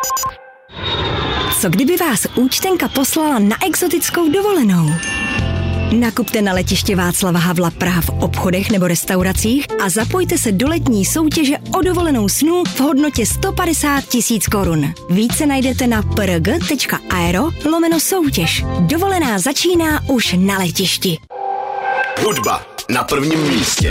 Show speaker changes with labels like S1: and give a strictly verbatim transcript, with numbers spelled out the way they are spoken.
S1: Co kdyby vás účtenka poslala na exotickou dovolenou? Nakupte na letiště Václava Havla Praha v obchodech nebo restauracích a zapojte se do letní soutěže o dovolenou snů v hodnotě sto padesát tisíc korun. Více najdete na prg tečka aero lomeno soutěž. Dovolená začíná už na letišti.
S2: Hudba na prvním místě.